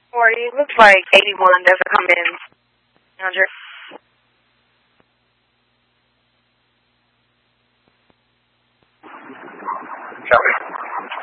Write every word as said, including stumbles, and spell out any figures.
forty. Looks like eighty-one doesn't come in. one hundred. Copy.